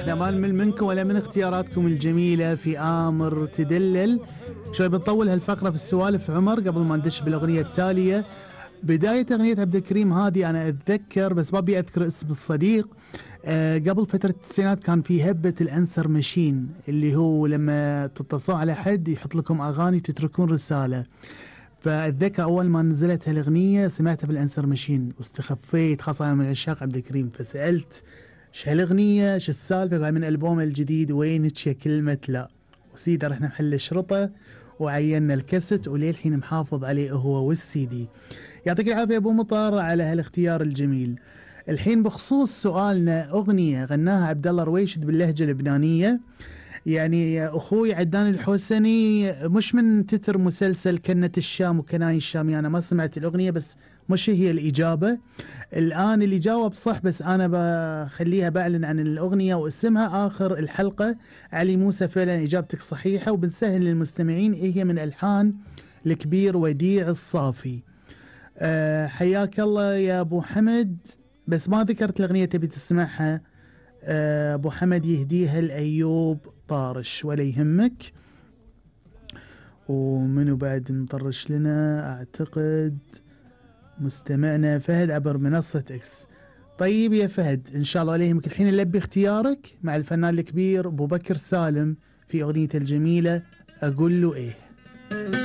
احنا ما نمل منكم ولا من اختياراتكم الجميلة في آمر تدلل. شوي بنطول هالفقرة في السوالف عمر قبل ما ندش بالأغنية التالية. بداية أغنية عبد الكريم هذه أنا أتذكر، بس ما أبي أذكر اسم الصديق. قبل فترة التسعينات كان في هبة الأنسر ماشين، اللي هو لما تتصلوا على حد يحط لكم أغاني تتركون رسالة. فأتذكر أول ما نزلت هالأغنية سمعتها بالأنسر ماشين واستخفيت، خاصة أنا من عشاق عبد الكريم، فسألت ش هالأغنية ش السالفة؟ قال من ألبومه الجديد وينك يا كلمة لا. وسيدة رحنا محل الشرطة وعينا الكاسيت وللحين محافظ عليه هو والسي دي. يعطيك العافية أبو مطر على هالاختيار الجميل. الحين بخصوص سؤالنا، أغنية غناها عبد الله رويشد باللهجة اللبنانية. يعني أخوي عدنان الحوسني مش من تتر مسلسل كنة الشام وكناي الشامي، أنا ما سمعت الأغنية بس مش هي الإجابة. الآن اللي جاوب صح، بس أنا بخليها بعلن عن الأغنية واسمها آخر الحلقة. علي موسى، فعلا إجابتك صحيحة، وبنسهل للمستمعين هي من ألحان الكبير وديع الصافي. حياك الله يا أبو حمد، بس ما ذكرت الأغنية تبي تسمعها. أبو حمد يهديها لأيوب طارش ولا يهمك. ومنو بعد مطرش لنا؟ أعتقد مستمعنا فهد عبر منصة إكس. طيب يا فهد، إن شاء الله لا يهمك، الحين نلبي اختيارك مع الفنان الكبير أبو بكر سالم في أغنيته الجميلة أقول له إيه.